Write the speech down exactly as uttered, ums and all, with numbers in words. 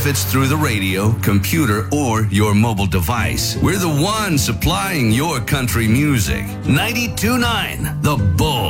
if it's through the radio, computer, or your mobile device. We're the one supplying your country music. ninety-two point nine The Bull.